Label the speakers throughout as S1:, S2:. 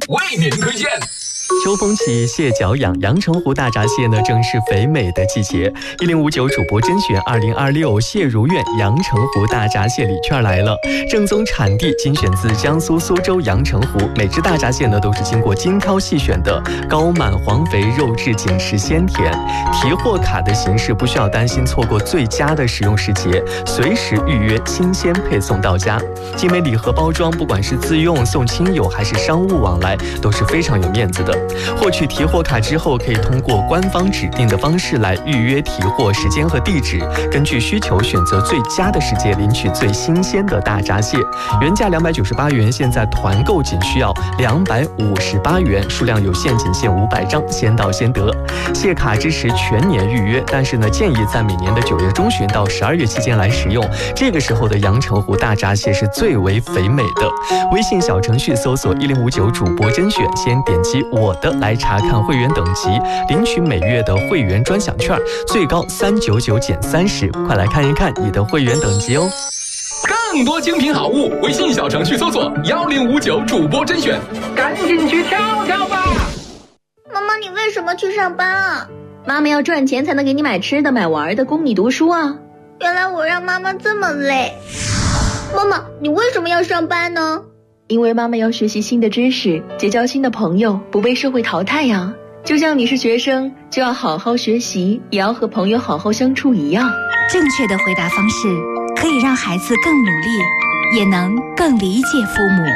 S1: 为您推荐。
S2: 秋风起，蟹脚痒，阳澄湖大闸蟹呢正是肥美的季节。1059主播甄选2026蟹如愿阳澄湖大闸蟹礼券来了，正宗产地精选自江苏苏州阳澄湖，每只大闸蟹呢都是经过精挑细选的，高满黄肥，肉质紧实鲜甜。提货卡的形式不需要担心错过最佳的使用时节，随时预约，新鲜配送到家。精美礼盒包装，不管是自用、送亲友还是商务往来，都是非常有面子的。获取提货卡之后，可以通过官方指定的方式来预约提货时间和地址，根据需求选择最佳的时节领取最新鲜的大闸蟹。原价298元，现在团购仅需要258元，数量有限，仅限500张，先到先得。蟹卡支持全年预约，但是呢，建议在每年的9月中旬到12月期间来使用，这个时候的阳澄湖大闸蟹是最为肥美的。微信小程序搜索1059主播甄选，先点击我的来查看会员等级，领取每月的会员专享券，最高399减30，快来看一看你的会员等级哦。
S1: 更多精品好物，微信小程序搜索1059主播甄选，赶紧去跳跳吧！
S3: 妈妈，你为什么去上班啊？
S4: 妈妈要赚钱才能给你买吃的买玩的，供你读书啊。
S3: 原来我让妈妈这么累。妈妈，你为什么要上班呢？
S4: 因为妈妈要学习新的知识，结交新的朋友，不被社会淘汰呀。就像你是学生，就要好好学习，也要和朋友好好相处一样。
S5: 正确的回答方式可以让孩子更努力，也能更理解父母。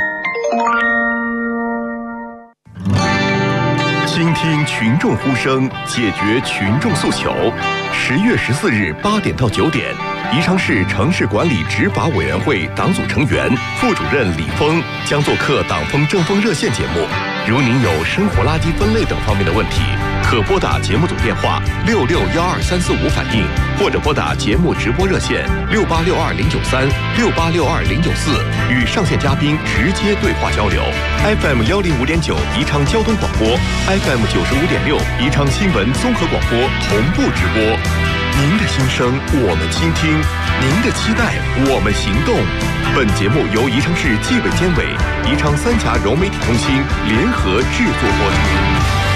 S6: 倾听群众呼声，解决群众诉求。10月14日8点到9点，宜昌市城市管理执法委员会党组成员、副主任李峰将做客党风政风热线节目。如您有生活垃圾分类等方面的问题，可拨打节目组电话6612-345反映，或者拨打节目直播热线6862-093、6862-094，与上线嘉宾直接对话交流。FM 105.9宜昌交通广播， FM 95.6宜昌新闻综合广播同步直播。您的心声我们倾听，您的期待我们行动。本节目由宜昌市纪委监委、宜昌三峡融媒体中心联合制作播出。